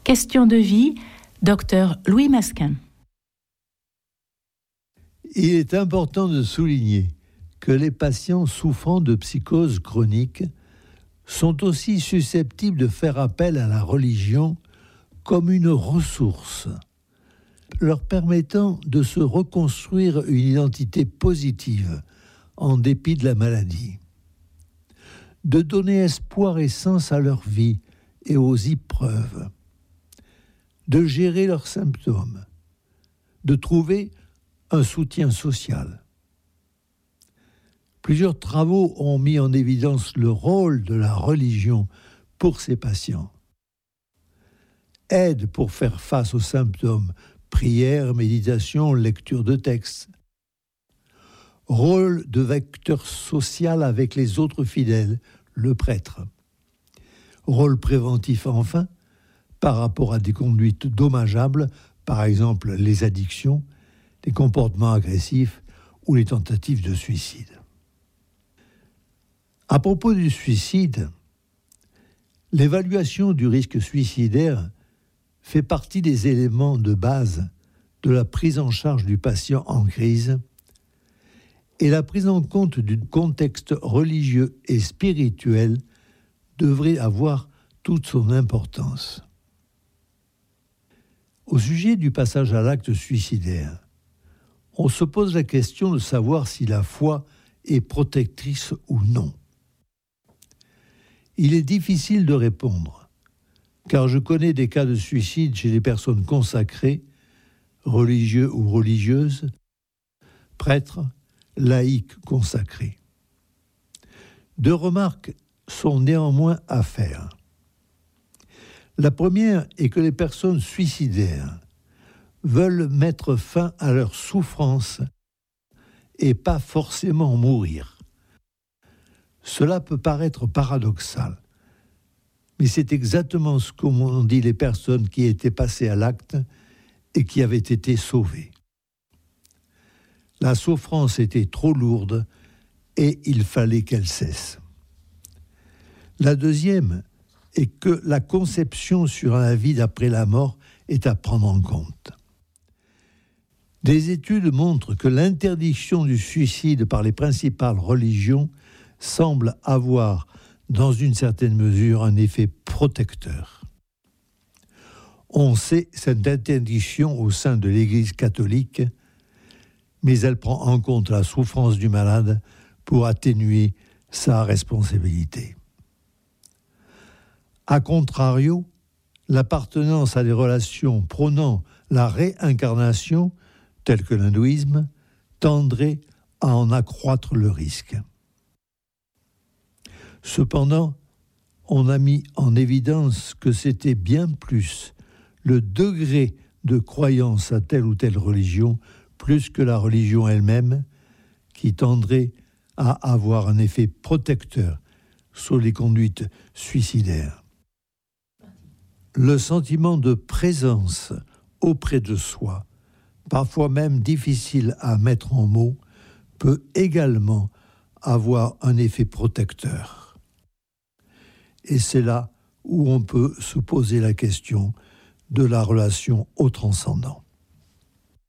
Question de vie, Dr Louis Masquin. Il est important de souligner que les patients souffrant de psychose chronique sont aussi susceptibles de faire appel à la religion comme une ressource, leur permettant de se reconstruire une identité positive en dépit de la maladie, de donner espoir et sens à leur vie et aux épreuves, de gérer leurs symptômes, de trouver un soutien social. Plusieurs travaux ont mis en évidence le rôle de la religion pour ces patients. Aide pour faire face aux symptômes, prière, méditation, lecture de textes. Rôle de vecteur social avec les autres fidèles, le prêtre. Rôle préventif enfin, par rapport à des conduites dommageables, par exemple les addictions, les comportements agressifs ou les tentatives de suicide. À propos du suicide, l'évaluation du risque suicidaire fait partie des éléments de base de la prise en charge du patient en crise et la prise en compte du contexte religieux et spirituel devrait avoir toute son importance. Au sujet du passage à l'acte suicidaire, on se pose la question de savoir si la foi est protectrice ou non. Il est difficile de répondre, car je connais des cas de suicide chez des personnes consacrées, religieux ou religieuses, prêtres, laïcs consacrés. Deux remarques sont néanmoins à faire. La première est que les personnes suicidaires veulent mettre fin à leur souffrance et pas forcément mourir. Cela peut paraître paradoxal, mais c'est exactement ce qu'ont dit les personnes qui étaient passées à l'acte et qui avaient été sauvées. La souffrance était trop lourde et il fallait qu'elle cesse. La deuxième est que la conception sur la vie d'après la mort est à prendre en compte. Des études montrent que l'interdiction du suicide par les principales religions semble avoir, dans une certaine mesure, un effet protecteur. On sait cette interdiction au sein de l'Église catholique, mais elle prend en compte la souffrance du malade pour atténuer sa responsabilité. A contrario, l'appartenance à des relations prônant la réincarnation, telles que l'hindouisme, tendrait à en accroître le risque. Cependant, on a mis en évidence que c'était bien plus le degré de croyance à telle ou telle religion, plus que la religion elle-même, qui tendrait à avoir un effet protecteur sur les conduites suicidaires. Le sentiment de présence auprès de soi, parfois même difficile à mettre en mots, peut également avoir un effet protecteur. Et c'est là où on peut se poser la question de la relation au transcendant.